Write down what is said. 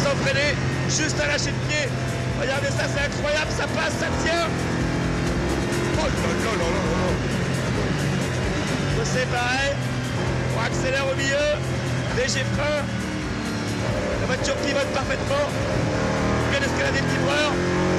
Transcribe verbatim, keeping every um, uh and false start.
sans freiner, juste à lâcher le pied. Regardez ça, c'est incroyable, ça passe, ça tient. Oh là là là là là. C'est pareil, on accélère au milieu, léger frein, la voiture pivote parfaitement, bien escalader le livreur.